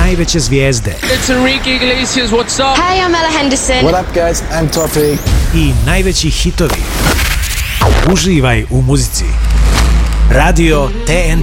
najveće zvijezde. It's Enrique Iglesias, what's up? Hey, I'm Ella Henderson. What up guys, I'm Topic. I najveći hitovi. Uživaj u muzici. Radio TNT.